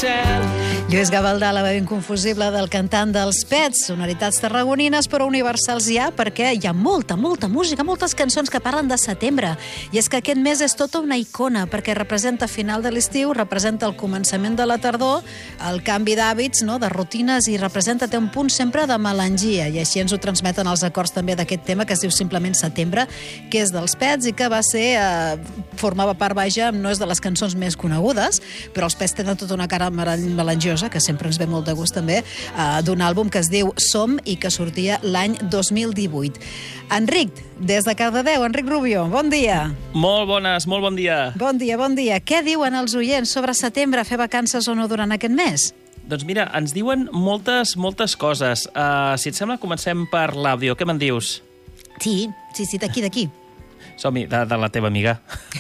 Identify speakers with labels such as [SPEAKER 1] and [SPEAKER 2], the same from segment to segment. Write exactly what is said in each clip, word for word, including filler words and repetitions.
[SPEAKER 1] cel.
[SPEAKER 2] Lluís Gavaldà, la veu inconfusible del cantant dels Pets, sonoritats tarragonines però universals ja, perquè hi ha molta, molta música, moltes cançons que parlen de setembre. I és que aquest mes és tota una icona, perquè representa final de l'estiu, representa el començament de la tardor, el canvi d'hàbits, no?, de rutines, i representa, té un punt sempre de melangia, i així ens ho transmeten els acords també d'aquest tema que es diu simplement Setembre, que és dels Pets i que va ser, eh, formava part, vaja, no és de les cançons més conegudes, però els Pets tenen tota una cara melangiosa, que sempre ens ve molt de gust també, eh, d'un àlbum que es diu Som i que sortia l'any dos mil divuit. Enric, des de Cardedeu, Enric Rubio, bon dia.
[SPEAKER 1] Molt bones, molt bon dia.
[SPEAKER 2] Bon dia, bon dia. Què diuen els oients sobre setembre, fer vacances o no durant aquest mes?
[SPEAKER 1] Doncs mira, ens diuen moltes, moltes coses. Uh, si et sembla, comencem per l'àudio. Què me'n dius?
[SPEAKER 2] Sí, sí, sí, d'aquí, d'aquí.
[SPEAKER 1] Som-hi, de, de la teva amiga.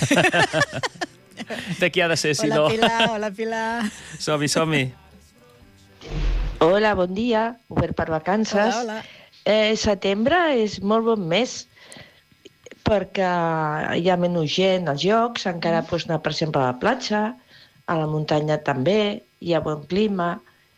[SPEAKER 1] D'aquí ha de ser, si
[SPEAKER 2] hola,
[SPEAKER 1] no.
[SPEAKER 2] Hola, Pilar, hola, Pilar.
[SPEAKER 1] Som-hi, som-hi.
[SPEAKER 3] Hola, bon dia. Obert per vacances.
[SPEAKER 2] Hola, hola.
[SPEAKER 3] Eh, setembre és molt bon mes perquè hi ha menys gent als llocs, encara mm. pots anar, per exemple, a la platja, a la muntanya també, hi ha bon clima.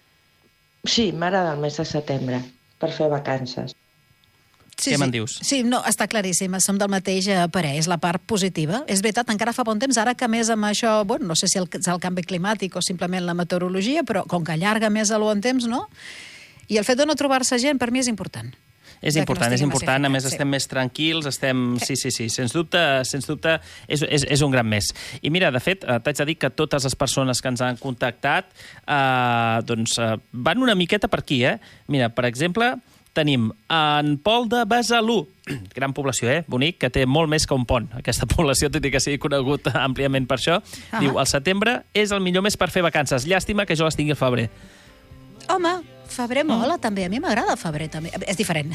[SPEAKER 3] Sí, m'agrada el mes de setembre per fer vacances.
[SPEAKER 2] Sí,
[SPEAKER 1] Què
[SPEAKER 2] sí.
[SPEAKER 1] me'n dius?
[SPEAKER 2] Sí, no, està claríssim, som del mateix parer, és la part positiva. És veritat, encara fa bon temps, ara que més amb això, bueno, no sé si és el canvi climàtic o simplement la meteorologia, però com que allarga més el bon temps, no? I el fet de no trobar-se gent, per mi, és important.
[SPEAKER 1] És important, és important, a més estem més tranquils, estem... Sí, sí, sí, sens dubte, sens dubte, és, és, és un gran mes. I mira, de fet, t'haig de dir que totes les persones que ens han contactat eh, doncs eh, van una miqueta per aquí, eh? Mira, per exemple, tenim en Pol de Besalú, gran població, eh? Bonic, que té molt més que un pont, aquesta població, tot i que sigui conegut àmpliament per això. Ah. Diu, el setembre és el millor mes per fer vacances. Llàstima que jo les tingui al febrer.
[SPEAKER 2] Home, febrer mola, també. A mi m'agrada febrer, també. És diferent.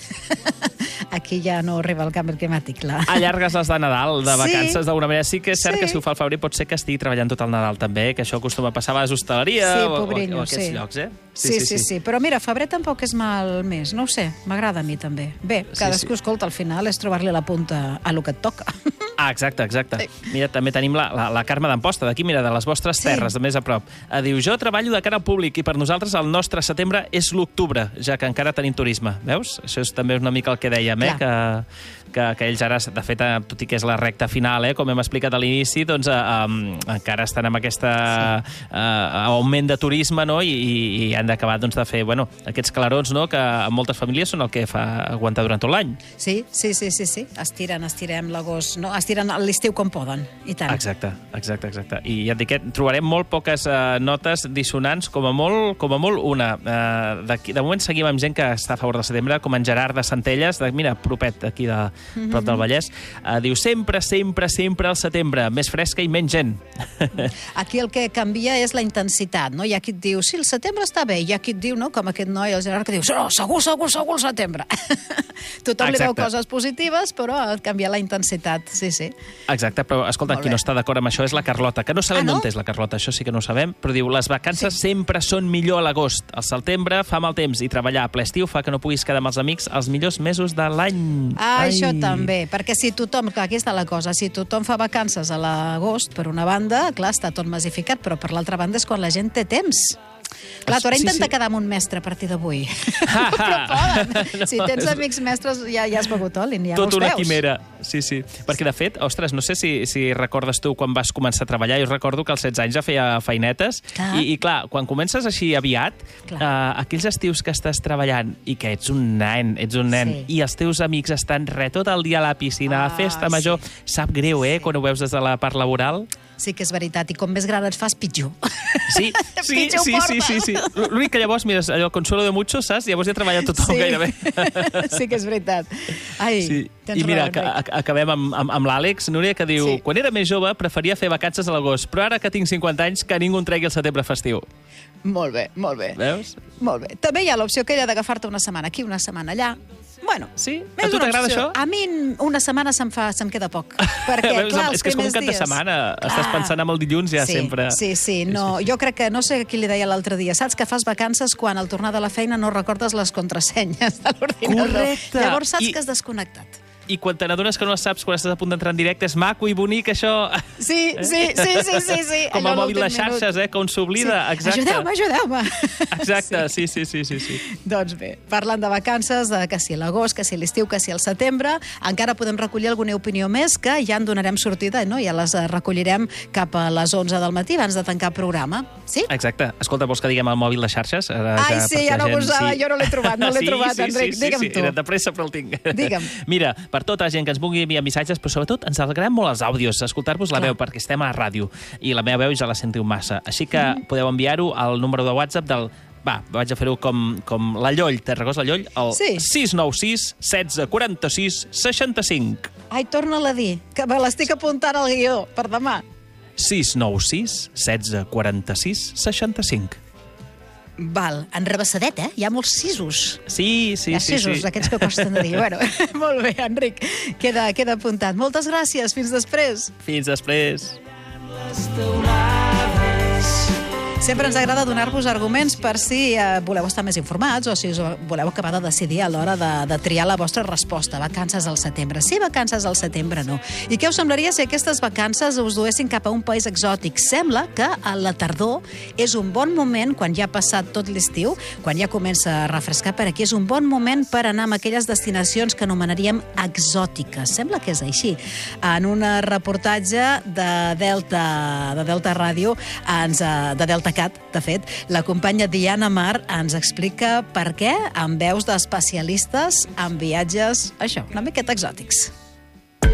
[SPEAKER 2] Aquí ja no arriba el canvi climàtic, clar.
[SPEAKER 1] Allargues les de Nadal, de vacances, sí, d'alguna manera. Sí que és cert sí. que si ho fa al febrer pot ser que estigui treballant tot el Nadal, també, que això acostuma a passar a les hostaleria
[SPEAKER 2] sí,
[SPEAKER 1] o,
[SPEAKER 2] pobrinyo,
[SPEAKER 1] o, o aquests
[SPEAKER 2] sí.
[SPEAKER 1] llocs, eh?
[SPEAKER 2] Sí sí sí, sí, sí. Però mira, febrer tampoc és mal mes, no ho sé, m'agrada a mi també. Bé, cadascú, sí, sí. escolta, al final és trobar-li la punta a lo que et toca.
[SPEAKER 1] Ah, exacte, exacte. Mira, també tenim la, la, la Carme d'Amposta, d'aquí, mira, de les vostres terres, sí. de més a prop. Diu, jo treballo de cara al públic i per nosaltres el nostre setembre és l'octubre, ja que encara tenim turisme. Veus? Això és també una mica el que dèiem, eh? Que, que, que ells ara, de fet, tot i que és la recta final, eh? Com hem explicat a l'inici, doncs eh, eh, encara estan amb aquest sí. eh, augment de turisme, no? I, i, i han d'acabar doncs, de fer, bueno, aquests clarons, no? Que en moltes famílies són el que fa aguantar durant tot l'any.
[SPEAKER 2] Sí, sí, sí, sí, sí. Estiren, estirem l'agost, no? Estiren l'estiu com poden, i tant.
[SPEAKER 1] Exacte, exacte, exacte. I ja et dic que trobarem molt poques uh, notes dissonants, com a molt, com a molt una. Uh, de, de moment seguim amb gent que està a favor de setembre, com en Gerard de Centelles, de, mira, propet, aquí de mm-hmm. prop del Vallès. Uh, diu, sempre, sempre, sempre al setembre, més fresca i menys gent.
[SPEAKER 2] Aquí el que canvia és la intensitat, no? Hi ha qui et diu, sí, el setembre està bé, hi ha qui et diu, no?, com aquest noi, el Gerard, que diu, no, segur, segur, segur el setembre. Tothom Exacte. Li veu coses positives, però canvia la intensitat, sí, sí.
[SPEAKER 1] Exacte, però escolta, qui no està d'acord amb això és la Carlota, que no sabem ah, no? on és la Carlota, això sí que no ho sabem, però diu, les vacances sí. sempre són millor a l'agost. Al setembre fa mal temps i treballar a ple estiu fa que no puguis quedar amb els amics els millors mesos de l'any.
[SPEAKER 2] Ah, Ai. Això també, perquè si tothom, clar, aquí està la cosa, si tothom fa vacances a l'agost, per una banda, clar, està tot massificat, però per l'altra banda és quan la gent té temps. Clar, tu ara sí, intenta sí. quedar amb un mestre a partir d'avui. Però poden. No, si tens és... amics mestres, ja, ja has begut oli, ja
[SPEAKER 1] Tot
[SPEAKER 2] no els
[SPEAKER 1] una
[SPEAKER 2] veus.
[SPEAKER 1] quimera, sí, sí. Perquè, de fet, ostres, no sé si, si recordes tu quan vas començar a treballar, jo recordo que als setze anys ja feia feinetes, clar. I, i clar, quan comences així aviat, uh, aquells estius que estàs treballant i que ets un nen, ets un nen, sí. i els teus amics estan re tot el dia a la piscina, ah, a festa major, sí. sap greu, eh, sí. quan ho veus des de la part laboral.
[SPEAKER 2] Sí que és veritat, i com més gran et fas, pitjor.
[SPEAKER 1] Sí, sí,
[SPEAKER 2] pitjor
[SPEAKER 1] sí, sí, sí, sí. L'únic que llavors, mira, allò, consuelo de mucho, saps? Llavors ja treballa tothom
[SPEAKER 2] sí.
[SPEAKER 1] gairebé.
[SPEAKER 2] Sí que és veritat. Ai,
[SPEAKER 1] sí. I mira, raó, acabem amb, amb, amb l'Àlex, Núria, que diu, sí. quan era més jove preferia fer vacances a l'agost, però ara que tinc cinquanta anys, que ningú em tregui el setembre festiu.
[SPEAKER 2] Molt bé, molt bé.
[SPEAKER 1] Veus?
[SPEAKER 2] Molt bé. També hi ha l'opció aquella d'agafar-te una setmana aquí, una setmana allà. Bueno,
[SPEAKER 1] sí? A tu t'agrada això?
[SPEAKER 2] A mi una setmana se'm fa, se'm queda poc. Perquè,
[SPEAKER 1] Veus,
[SPEAKER 2] clar,
[SPEAKER 1] és que és com un cap de setmana. Clar. Estàs pensant en el dilluns ja
[SPEAKER 2] sí,
[SPEAKER 1] sempre.
[SPEAKER 2] Sí, sí. No, jo crec que, no sé qui li deia l'altre dia, saps que fas vacances quan al tornar de la feina no recordes les contrasenyes de l'ordinador.
[SPEAKER 1] Correcte.
[SPEAKER 2] Llavors saps
[SPEAKER 1] I...
[SPEAKER 2] que has desconnectat.
[SPEAKER 1] i quan te n'adones que no saps quan estàs a punt d'entrar en directe, és maco i bonic, això.
[SPEAKER 2] Sí, sí, sí, sí, sí. sí.
[SPEAKER 1] Com el mòbil de xarxes, eh, que on s'oblida.
[SPEAKER 2] Sí.
[SPEAKER 1] Exacte.
[SPEAKER 2] Ajudeu-me, ajudeu-me.
[SPEAKER 1] Exacte, sí, sí, sí, sí, sí.
[SPEAKER 2] Doncs bé, parlant de vacances, de que si l'agost, que si l'estiu, que si el setembre, encara podem recollir alguna opinió més que ja en donarem sortida, no? Ja les recollirem cap a les onze del matí abans de tancar programa. Sí?
[SPEAKER 1] Exacte. Escolta, vols que diguem el mòbil de xarxes? Ara,
[SPEAKER 2] Ai,
[SPEAKER 1] ja,
[SPEAKER 2] sí, ja no
[SPEAKER 1] gent,
[SPEAKER 2] posava,
[SPEAKER 1] sí.
[SPEAKER 2] jo no l'he trobat, no l'he
[SPEAKER 1] sí,
[SPEAKER 2] trobat,
[SPEAKER 1] sí,
[SPEAKER 2] Enric.
[SPEAKER 1] Sí, sí,
[SPEAKER 2] Digue'm
[SPEAKER 1] sí,
[SPEAKER 2] tu.
[SPEAKER 1] De pressa, però el tinc.
[SPEAKER 2] Digue'm.
[SPEAKER 1] Mira, per tota la gent que ens vulgui enviar missatges, però sobretot ens alegrem molt els àudios, escoltar-vos la
[SPEAKER 2] Clar.
[SPEAKER 1] veu, perquè estem a la ràdio, i la meva veu ja la sentiu massa. Així que mm. podeu enviar-ho al número de WhatsApp del... Va, vaig a fer-ho com, com la Lloll. Te'n recordes la Lloll? El
[SPEAKER 2] Sí.
[SPEAKER 1] sis nou sis, setze, quaranta-sis, seixanta-cinc.
[SPEAKER 2] Ai, torna-la a dir, que me l'estic apuntant al guió per demà.
[SPEAKER 1] sis nou sis, setze, quaranta-sis, seixanta-cinc.
[SPEAKER 2] Val, enrevessadet, eh? Hi ha molts sisos.
[SPEAKER 1] Sí, sí,
[SPEAKER 2] Hi ha
[SPEAKER 1] sí.
[SPEAKER 2] sisos,
[SPEAKER 1] sí.
[SPEAKER 2] aquests que costen de dir. Bueno, molt bé, Enric, queda, queda apuntat. Moltes gràcies, fins després.
[SPEAKER 1] Fins després.
[SPEAKER 2] Sempre ens agrada donar-vos arguments per si eh, voleu estar més informats o si us voleu acabar de decidir a l'hora de, de triar la vostra resposta. Vacances al setembre. Sí, vacances al setembre no. I què us semblaria si aquestes vacances us duessin cap a un país exòtic? Sembla que a la tardor és un bon moment, quan ja ha passat tot l'estiu, quan ja comença a refrescar per aquí, és un bon moment per anar a aquelles destinacions que anomenaríem exòtiques. Sembla que és així. En un reportatge de Delta, de Delta Ràdio, ens, de Delta Cat, de fet, la companya Diana Mar ens explica per què amb veus d'especialistes en viatges, això, una miqueta exòtics.